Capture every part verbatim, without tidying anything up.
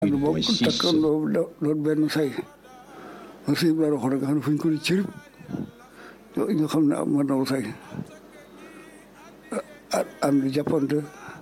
huit point six takkandoo doon benn say ma sëñ bi la waxoon rek nga xam ne fu ñu ko di cirib nga xam ne mën na say ànd jàppante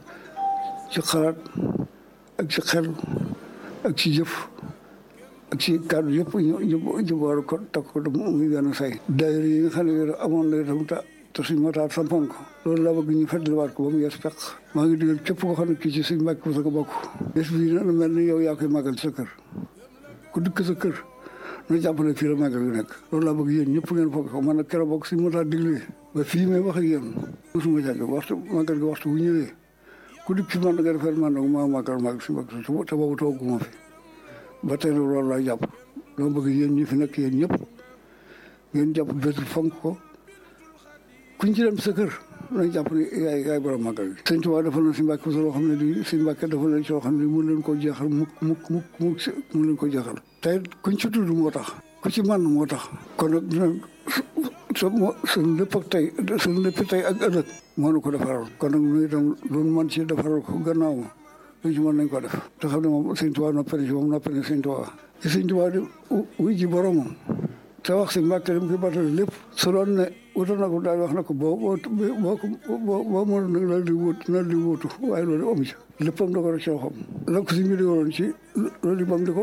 ci xalaat ak ci xel ak ci jëf ak ci kàddu yëpp ñu ñu boole ko takk ko muy benn say daayira yi nga xam ne amoon na itam ta te suñ motaat sampoon ko loolu laa bëgg ñu fàttaliwaat ko ba mu yees peq maa ngi digal képp koo xam ne kii ci suñ mbàkk bu sa ko bokk bés bii na mel ni yow yaa koy màggal sa kër ku dëkk sa kër na jàpp ne fii la màggal gi nekk loolu laa bëgg yéen ñëpp ngeen foog ko man nag keroog bokk suñ motaat diglee ba fii may wax ak yéen mosuma jàgg waxtu màggal gi waxtu bu ñëwee ku dikk fi man nga defee man nag maa màggal màggal si mbàkk te boobu tooguma fi ba tey loolu laa jàpp dama bëgg yéen ñi fi nekk yéen ñëpp ngeen jàpp bés bi fonk ko kuñ ci dem sa kër nañ jàpp ne yaay yaay borom màggal gi sëñ Tuubaa defal na si mbàkk soo xam ne di si mbàkk defal na soo xam ne mun leen koo jeexal mukk mukk mukk mukk mun leen ko jeexal tey kuñ ci tudd moo tax ku ci man moo tax kon nag dina suñ lépp ak tey suñ lépp tey ak ëllëg moo nu ko defaral kon nag nu itam loolu man ci defaral ko gannaaw ma luñ ci mën nañ ko def te xam ne moom sëñ Tuubaa noppane si moom noppane sëñ Tuubaa ci sëñ Tuubaa di wuy ji boromam te wax si mbàkk li mu fi batale lépp su doon ne wutal na ko daal wax na ko boo boo boo boo boo mënoon nag la di wut na di wutu waaye loolu amu ci léppam da ko rek ci waxam la ko si mbiri woon ci loolu bam di ko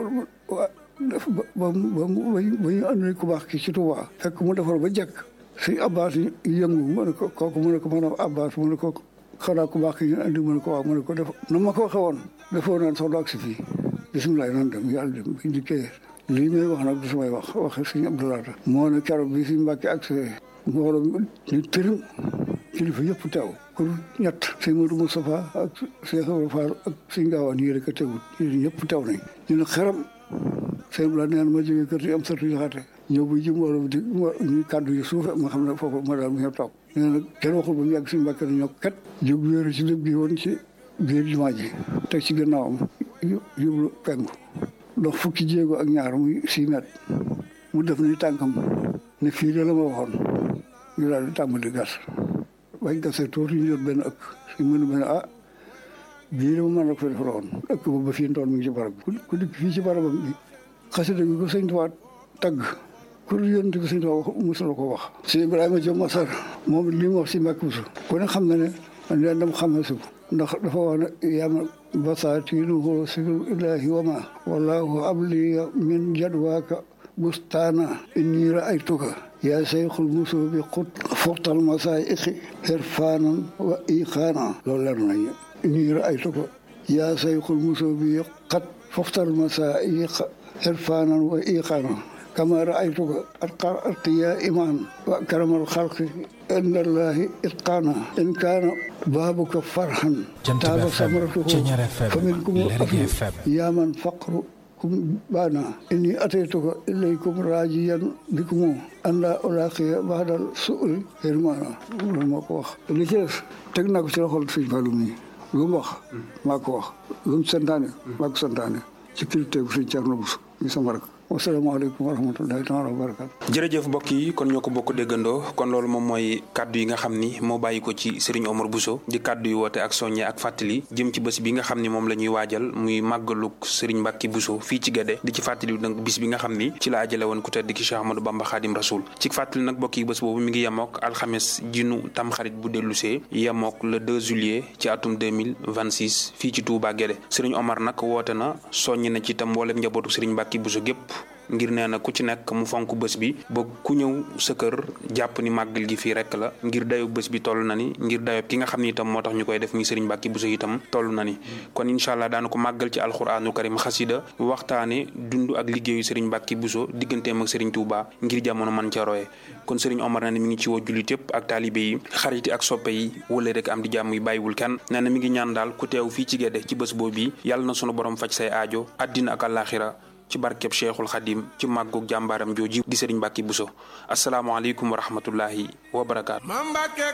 def ba ba ba ñu andi ku baax ki ci Tuubaa fekk mu defar ba jekk si Abbas yëngu mu ne ko kooku mu ne ko maanaam Abbas mu ne ko xanaa ku baax ki ñu andi mu ne ko waaw mu ne ko def na ma ko waxee woon defoo naan soxla ak si fii bisimilah nan dem yàlla dem biñ dikkee lii may wax nag du samay wax waxe suñu Abdoulaye moo ne keroog bi suñu Mbàkke ak mbooloo ñu tërim kilifa yëpp teew pour ñett sëñ Modou Moustapha ak Cheikh Ibrahima Fall ak suñu gaawaan yii rek a teewut ñi ñëpp teew nañ ñu ne xeram sëñ Abdoulaye neen ma jógee kër yi am satu jaxate ñëw bu ji mbooloo di ñu kàddu yu suufe ma xam ne foofu ma daal mu ñëw toog nee na kenn waxul ba mu yàgg suñu Mbàkke na ñoo kat jóg wéeru ci lépp gi woon ci biir jumaa ji teg ci gannaawam yóbbu penku dox fukki jéego ak ñaar muy six mètres mu def ni tànkam ne fii de la ma waxoon ñu daal di tàmbali gas bañ gasee tuuti ñu jot benn ëkk si mënu benn ah bii de ma mën na ko defar woon ëkk boobu ba fii ntoon mi ngi ci barab bi ku dikk fii ci barabam bi xasida gi ko sëñ Tuubaa tagg ku yónni ko sëñ Tuubaa wax mosula ko wax si Ibrahima Diop Masar moom li mu wax si Mbàkke Buso ku ne xam na ne man leen dam xam na su ndax dafa wax ne yama basaatinuhu siru ilahi wa ma wallahu abli min jadwaaka bustaana inni raaytuka yaa sayxul muso bi xut foxtal masaayiqi irfaanan wa iqaana loolu leer nañu inni raaytuka yaa sayxul muso bi xat foxtal masaayiqi irfaanan wa iqaana kama raaytuka atqiya iman wa karamal xalqi inda allahi itqaana in kaana baabuka farhan taaba samratuhu fa minkum yaa man faqru kum baana inni ataytuka ilaykum raajiyan bikum an laa ulaaqiya ba'dal su'li hirmaana loolu moo ko wax li ci des teg naa ko ci loxol Sëñ Fallu mi lu mu wax maa ko wax lu mu santaane maa ko santaane ci kilifteefu Sëñ Cerno Buso mi sama rak wasalaamaaleykum wa rahmatullahi taala wa barakaatu. jërëjëf mbokk yi kon ñoo ko bokk déggandoo kon loolu moom mooy kaddu yi nga xam ni moo bàyyi ko ci Serigne Omar Bousso di kaddu yu woote ak soññe ak fàttali jëm ci bés bi nga xam ni moom la ñuy waajal muy màggaluk Serigne Mbacke Bousso fii ci Guédé di ci fàttali nag bis bi nga xam ni ci la ajale woon ku tedd ki Cheikh Ahmadou Bamba Khadim Rasoul ci fàttali nag mbokk yi bés boobu mi ngi yemook alxames jinu tamxarit bu dellusee yemook le deux juillet ci atum deux mille vingt-six fii ci Touba Guédé Serigne Omar nag woote na soññ na ci itam mboolem njabootu Serigne Mbacke Bousso gépp ngir nee na ku ci nekk mu fonk bés bi ba ku ñëw sa kër jàpp ni màggal gi fii rek la ngir dayob bés bi toll na ni ngir dayob ki nga xam ni itam moo tax ñu koy def muy Serigne Mbacke Bousso itam toll na ni kon incha allah daana ko màggal ci alxuraanul karim xasida waxtaane dund ak liggéeyu Serigne Mbacke Bousso digganteem ak Serigne Touba ngir jamono man ca roye kon Serigne Omar nee na mi ngi ci woo jullit yëpp ak taalibe yi xarit yi ak soppe yi wala rek am di jàmm yi bàyyiwul kenn nee na mi ngi ñaan daal ku teew fii ci Guédé ci bés boobu bi yàlla na sunu borom faj say aajo addina ak àllaaxira ci barkeb Cheikhul Khadim ci màggug jàmbaaram jooji di Serigne Mbacke Bousso asalaamaaleykum wa rahmatullahi wa barakaatu.